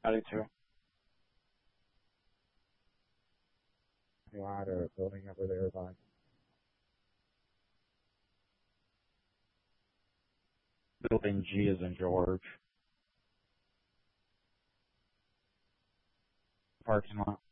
I do too. A lot of building over there by Building G is in George. Parking lot.